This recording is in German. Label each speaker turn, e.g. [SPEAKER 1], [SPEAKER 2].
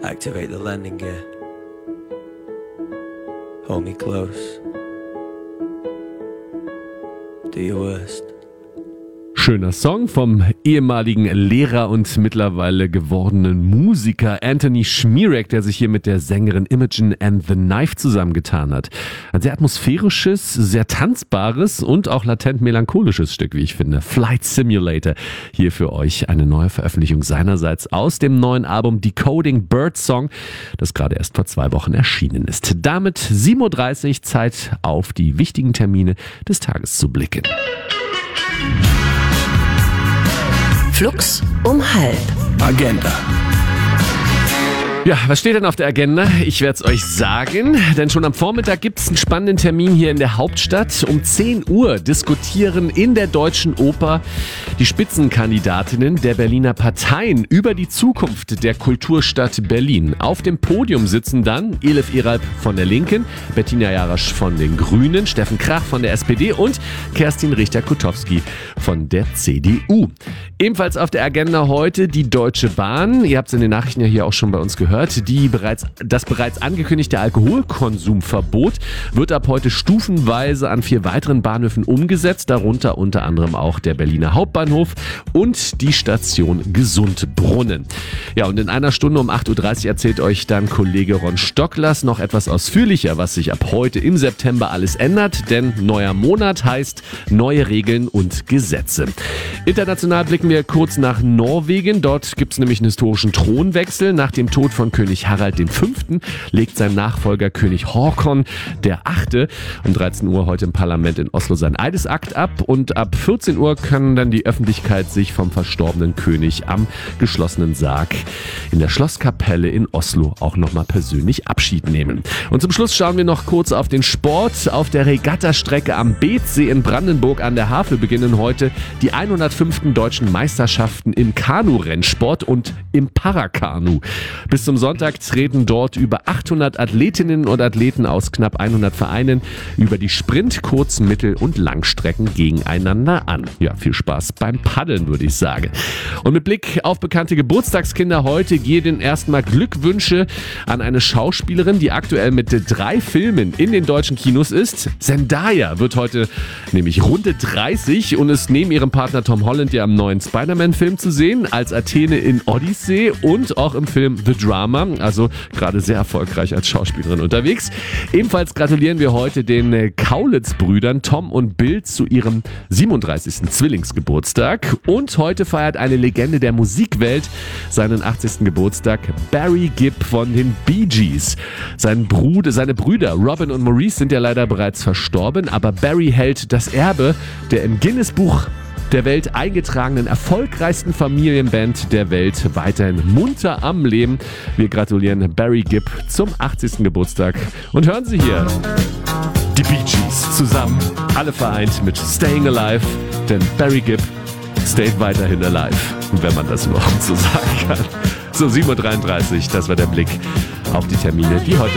[SPEAKER 1] Activate the landing gear. Hold me close. Do your worst.
[SPEAKER 2] Schöner Song vom ehemaligen Lehrer und mittlerweile gewordenen Musiker Anthony Szmierek, der sich hier mit der Sängerin Imogen and the Knife zusammengetan hat. Ein sehr atmosphärisches, sehr tanzbares und auch latent melancholisches Stück, wie ich finde. Flight Simulator. Hier für euch eine neue Veröffentlichung seinerseits aus dem neuen Album Decoding Birdsong, das gerade erst vor 2 Wochen erschienen ist. Damit 7.30 Uhr, Zeit auf die wichtigen Termine des Tages zu blicken.
[SPEAKER 3] Flux um 12:30.
[SPEAKER 1] Agenda.
[SPEAKER 2] Ja, was steht denn auf der Agenda? Ich werde es euch sagen, denn schon am Vormittag gibt es einen spannenden Termin hier in der Hauptstadt. Um 10 Uhr diskutieren in der Deutschen Oper die Spitzenkandidatinnen der Berliner Parteien über die Zukunft der Kulturstadt Berlin. Auf dem Podium sitzen dann Elif Eralp von der Linken, Bettina Jarasch von den Grünen, Steffen Krach von der SPD und Kerstin Richter-Kutowski von der CDU. Ebenfalls auf der Agenda heute die Deutsche Bahn. Ihr habt es in den Nachrichten ja hier auch schon bei uns gehört. Das bereits angekündigte Alkoholkonsumverbot wird ab heute stufenweise an 4 weiteren Bahnhöfen umgesetzt, darunter unter anderem auch der Berliner Hauptbahnhof und die Station Gesundbrunnen. Ja, und in einer Stunde um 8.30 Uhr erzählt euch dann Kollege Ron Stocklers noch etwas ausführlicher, was sich ab heute im September alles ändert, denn neuer Monat heißt neue Regeln und Gesetze. International blicken wir kurz nach Norwegen. Dort gibt es nämlich einen historischen Thronwechsel. Nach dem Tod von König Harald V. legt sein Nachfolger König Håkon VIII. um 13 Uhr heute im Parlament in Oslo seinen Eidesakt ab und ab 14 Uhr kann dann die Öffentlichkeit sich vom verstorbenen König am geschlossenen Sarg in der Schlosskapelle in Oslo auch nochmal persönlich Abschied nehmen. Und zum Schluss schauen wir noch kurz auf den Sport. Auf der Regattastrecke am Beetsee in Brandenburg an der Havel beginnen heute die 105. deutschen Meisterschaften im Kanu-Rennsport und im Parakanu. Bis zum Sonntag treten dort über 800 Athletinnen und Athleten aus knapp 100 Vereinen über die Sprint-, Kurz-, Mittel- und Langstrecken gegeneinander an. Ja, viel Spaß beim Paddeln, würde ich sagen. Und mit Blick auf bekannte Geburtstagskinder heute gehen erstmal Glückwünsche an eine Schauspielerin, die aktuell mit 3 Filmen in den deutschen Kinos ist. Zendaya wird heute nämlich Runde 30 und ist neben ihrem Partner Tom Holland ja im neuen Spider-Man-Film zu sehen, als Athene in Odyssey und auch im Film The Drama, also gerade sehr erfolgreich als Schauspielerin unterwegs. Ebenfalls gratulieren wir heute den Kaulitz-Brüdern Tom und Bill zu ihrem 37. Zwillingsgeburtstag. Und heute feiert eine Legende der Musikwelt seinen 80. Geburtstag, Barry Gibb von den Bee Gees. Seine Brüder Robin und Maurice sind ja leider bereits verstorben, aber Barry hält das Erbe der im Guinness-Buch der Welt eingetragenen erfolgreichsten Familienband der Welt weiterhin munter am Leben. Wir gratulieren Barry Gibb zum 80. Geburtstag und hören Sie hier die Bee Gees zusammen, alle vereint mit Staying Alive, denn Barry Gibb stayed weiterhin alive, wenn man das überhaupt so sagen kann. So, 7.33 Uhr, das war der Blick auf die Termine, die heute